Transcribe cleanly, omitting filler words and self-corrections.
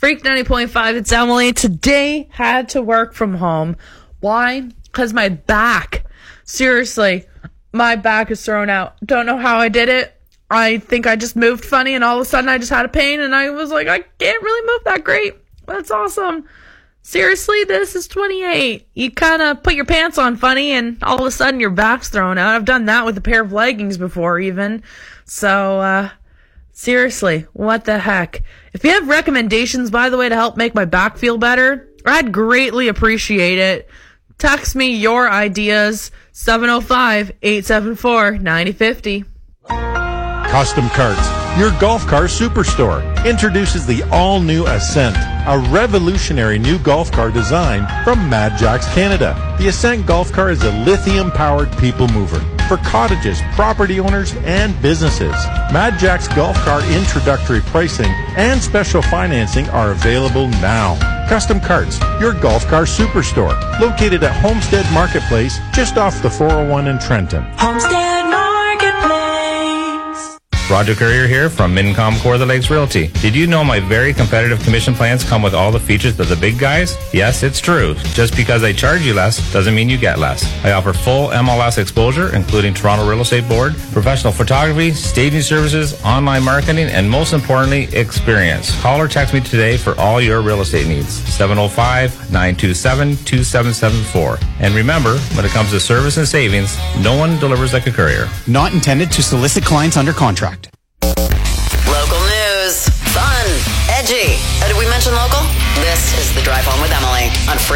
Freak 90.5, it's Emily. Today, had to work from home. Why? Because my back. Seriously, my back is thrown out. Don't know how I did it. I think I just moved funny, and all of a sudden I just had a pain, and I was like, I can't really move that great. That's awesome. Seriously, this is 28. You kind of put your pants on funny, and all of a sudden your back's thrown out. I've done that with a pair of leggings before, even. So, seriously, what the heck? If you have recommendations, by the way, to help make my back feel better, I'd greatly appreciate it. Text me your ideas, 705-874-9050. Custom Carts, your golf car superstore, introduces the all-new Ascent, a revolutionary new golf car design from Mad Jacks Canada. The Ascent golf car is a lithium-powered people mover for cottages, property owners, and businesses. Mad Jacks golf car introductory pricing and special financing are available now. Custom Carts, your golf car superstore, located at Homestead Marketplace, just off the 401 in Trenton. Homestead Marketplace. Roger Courier here from Mincom Core the Lakes Realty. Did you know my very competitive commission plans come with all the features of the big guys? Yes, it's true. Just because I charge you less doesn't mean you get less. I offer full MLS exposure, including Toronto Real Estate Board, professional photography, staging services, online marketing, and most importantly, experience. Call or text me today for all your real estate needs. 705-927-2774. And remember, when it comes to service and savings, no one delivers like a courier. Not intended to solicit clients under contract. Local news. Fun. Edgy. Did we mention local? This is The Drive Home with Emily on